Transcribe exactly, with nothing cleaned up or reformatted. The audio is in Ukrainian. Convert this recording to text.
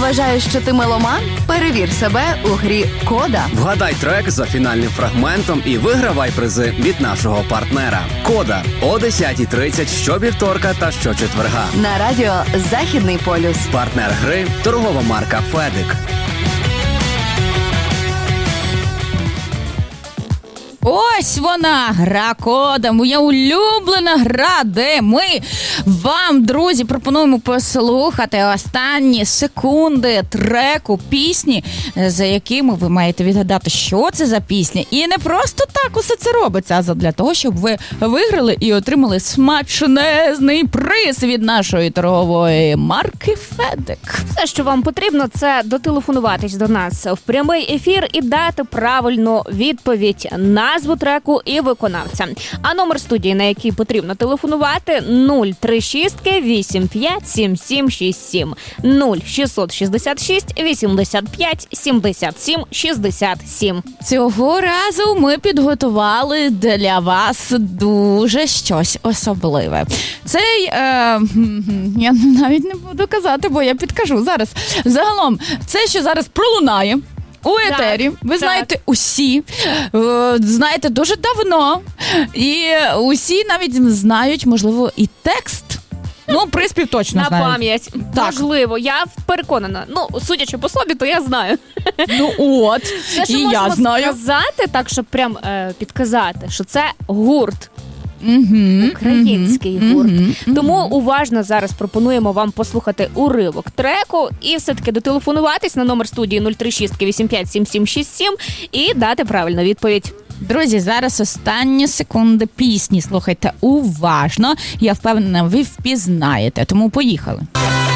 Вважаєш, що ти меломан? Перевір себе у грі «Кода». Вгадай трек за фінальним фрагментом і вигравай призи від нашого партнера. «Кода» о десята тридцять щовівторка та щочетверга. На радіо «Західний полюс». Партнер гри – торгова марка «Федик». Ось вона, гра «Кода», моя улюблена гра, де ми вам, друзі, пропонуємо послухати останні секунди треку пісні, за якими ви маєте відгадати, що це за пісня. І не просто так усе це робиться, а для того, щоб ви виграли і отримали смачнезний приз від нашої торгової марки «Федик». Все, що вам потрібно, це дотелефонуватись до нас в прямий ефір і дати правильну відповідь на назву треку і виконавця. А номер студії, на який потрібно телефонувати, нуль три шість вісім п'ять сім сім шість сім, нуль шість шість шість вісімдесят п'ять сімдесят сім шістдесят сім. Цього разу ми підготували для вас дуже щось особливе. Цей, е, я навіть не буду казати, бо я підкажу зараз. Загалом, це, що зараз пролунає у етері, ви так. знаєте усі, знаєте дуже давно, і усі навіть знають, можливо, і текст. Ну, приспів точно на знають. пам'ять. Так. Можливо, я переконана. Ну, судячи по собі, то я знаю. Ну от, все, що і я знаю. сказати, так, щоб прям е, підказати, що це гурт. Mm-hmm, український mm-hmm, гурт. mm-hmm. Тому уважно зараз пропонуємо вам послухати уривок треку і все-таки дотелефонуватись на номер студії нуль три шість вісім п'ять сім сім шість сім і дати правильну відповідь. Друзі, зараз останні секунди пісні. Слухайте уважно. Я впевнена, ви впізнаєте. Тому поїхали.